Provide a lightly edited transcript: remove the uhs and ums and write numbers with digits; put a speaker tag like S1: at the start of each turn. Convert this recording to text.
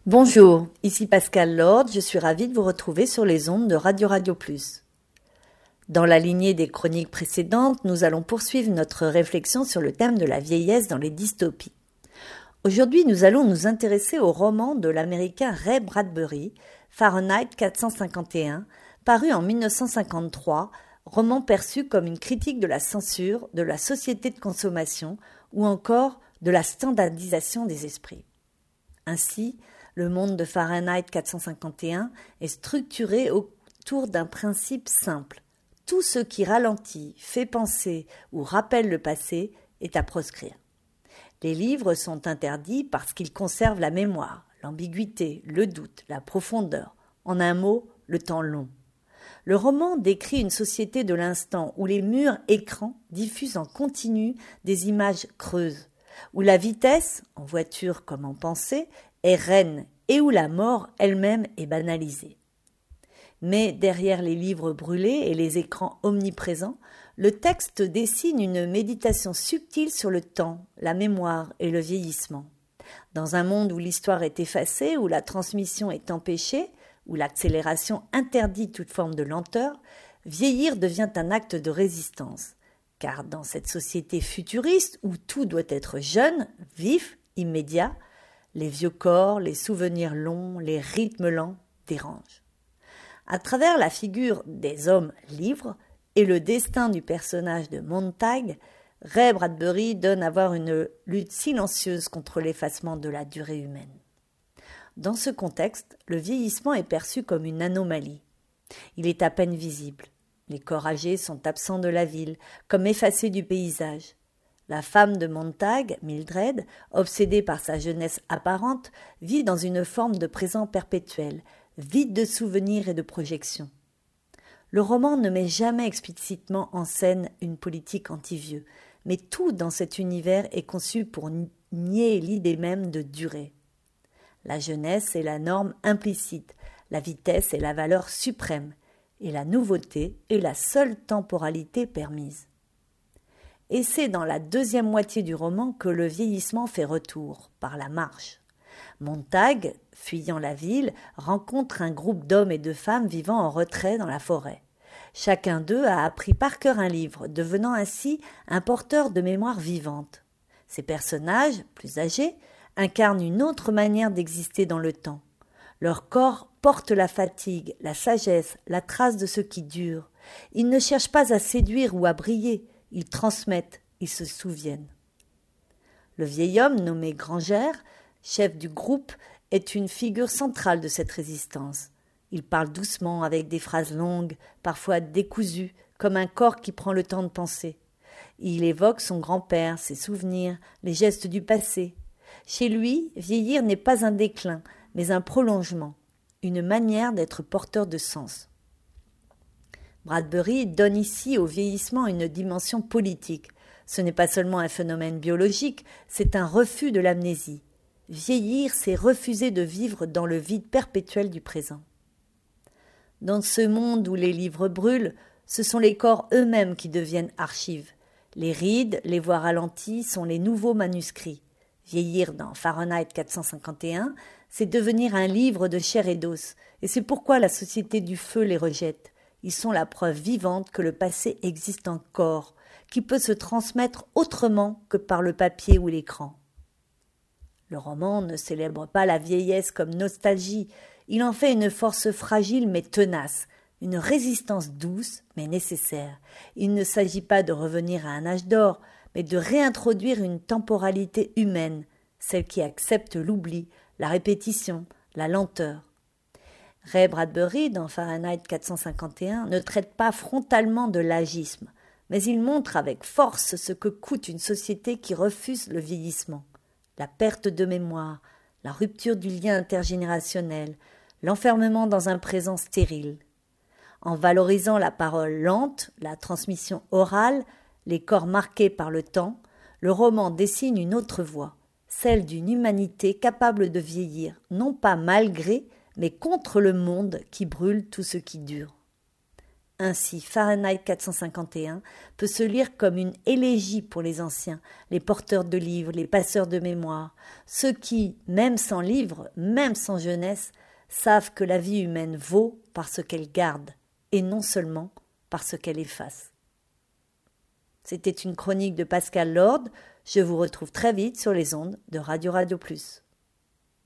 S1: Bonjour, ici Pascal Lord, je suis ravie de vous retrouver sur les ondes de Radio Plus. Dans la lignée des chroniques précédentes, nous allons poursuivre notre réflexion sur le thème de la vieillesse dans les dystopies. Aujourd'hui, nous allons nous intéresser au roman de l'américain Ray Bradbury, Fahrenheit 451, paru en 1953, roman perçu comme une critique de la censure, de la société de consommation ou encore de la standardisation des esprits. Ainsi, le monde de Fahrenheit 451 est structuré autour d'un principe simple. Tout ce qui ralentit, fait penser ou rappelle le passé est à proscrire. Les livres sont interdits parce qu'ils conservent la mémoire, l'ambiguïté, le doute, la profondeur, en un mot, le temps long. Le roman décrit une société de l'instant où les murs écrans diffusent en continu des images creuses, où la vitesse, en voiture comme en pensée, est reine et où la mort elle-même est banalisée. Mais derrière les livres brûlés et les écrans omniprésents, le texte dessine une méditation subtile sur le temps, la mémoire et le vieillissement. Dans un monde où l'histoire est effacée, où la transmission est empêchée, où l'accélération interdit toute forme de lenteur, vieillir devient un acte de résistance. Car dans cette société futuriste où tout doit être jeune, vif, immédiat, les vieux corps, les souvenirs longs, les rythmes lents dérangent. À travers la figure des hommes livres et le destin du personnage de Montag, Ray Bradbury donne à voir une lutte silencieuse contre l'effacement de la durée humaine. Dans ce contexte, le vieillissement est perçu comme une anomalie. Il est à peine visible. Les corps âgés sont absents de la ville, comme effacés du paysage. La femme de Montag, Mildred, obsédée par sa jeunesse apparente, vit dans une forme de présent perpétuel, vide de souvenirs et de projections. Le roman ne met jamais explicitement en scène une politique anti-vieux, mais tout dans cet univers est conçu pour nier l'idée même de durée. La jeunesse est la norme implicite, la vitesse est la valeur suprême, et la nouveauté est la seule temporalité permise. Et c'est dans la deuxième moitié du roman que le vieillissement fait retour, par la marche. Montag, fuyant la ville, rencontre un groupe d'hommes et de femmes vivant en retrait dans la forêt. Chacun d'eux a appris par cœur un livre, devenant ainsi un porteur de mémoire vivante. Ces personnages, plus âgés, incarnent une autre manière d'exister dans le temps. Leur corps porte la fatigue, la sagesse, la trace de ce qui dure. Ils ne cherchent pas à séduire ou à briller. Ils transmettent, ils se souviennent. Le vieil homme nommé Granger, chef du groupe, est une figure centrale de cette résistance. Il parle doucement avec des phrases longues, parfois décousues, comme un corps qui prend le temps de penser. Il évoque son grand-père, ses souvenirs, les gestes du passé. Chez lui, vieillir n'est pas un déclin, mais un prolongement, une manière d'être porteur de sens. Bradbury donne ici au vieillissement une dimension politique. Ce n'est pas seulement un phénomène biologique, c'est un refus de l'amnésie. Vieillir, c'est refuser de vivre dans le vide perpétuel du présent. Dans ce monde où les livres brûlent, ce sont les corps eux-mêmes qui deviennent archives. Les rides, les voix ralenties sont les nouveaux manuscrits. Vieillir dans Fahrenheit 451, c'est devenir un livre de chair et d'os, et c'est pourquoi la société du feu les rejette. Ils sont la preuve vivante que le passé existe encore, qui peut se transmettre autrement que par le papier ou l'écran. Le roman ne célèbre pas la vieillesse comme nostalgie, il en fait une force fragile mais tenace, une résistance douce mais nécessaire. Il ne s'agit pas de revenir à un âge d'or, mais de réintroduire une temporalité humaine, celle qui accepte l'oubli, la répétition, la lenteur. Ray Bradbury, dans Fahrenheit 451, ne traite pas frontalement de l'agisme, mais il montre avec force ce que coûte une société qui refuse le vieillissement, la perte de mémoire, la rupture du lien intergénérationnel, l'enfermement dans un présent stérile. En valorisant la parole lente, la transmission orale, les corps marqués par le temps, le roman dessine une autre voie, celle d'une humanité capable de vieillir, non pas malgré, mais contre le monde qui brûle tout ce qui dure. Ainsi, Fahrenheit 451 peut se lire comme une élégie pour les anciens, les porteurs de livres, les passeurs de mémoire, ceux qui, même sans livres, même sans jeunesse, savent que la vie humaine vaut par ce qu'elle garde, et non seulement par ce qu'elle efface. C'était une chronique de Pascal Lord. Je vous retrouve très vite sur les ondes de Radio Plus.